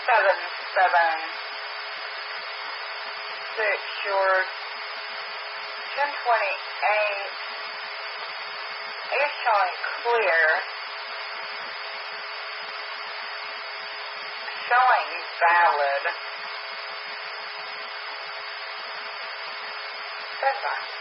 776. Your 1028 is showing clear, showing valid. Goodbye.